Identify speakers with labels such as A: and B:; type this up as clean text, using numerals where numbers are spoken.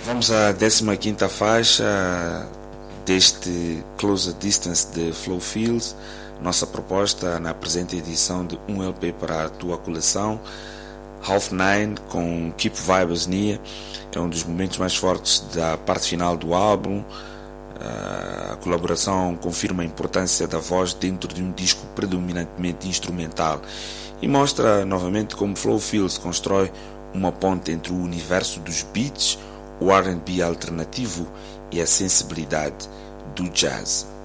A: Vamos à 15ª faixa deste Closer Distance de Flow Fields, nossa proposta na presente edição de um LP para a tua coleção. Half Nine com Keep Vibes Near é um dos momentos mais fortes da parte final do álbum. A colaboração confirma a importância da voz dentro de um disco predominantemente instrumental e mostra novamente como Flow Fields constrói uma ponte entre o universo dos beats, o R&B alternativo e a sensibilidade do jazz.